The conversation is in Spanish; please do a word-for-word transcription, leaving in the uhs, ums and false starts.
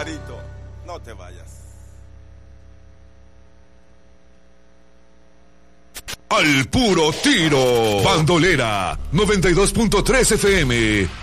Alvarito, no te vayas. Al puro tiro. Bandolera noventa y dos punto tres F M.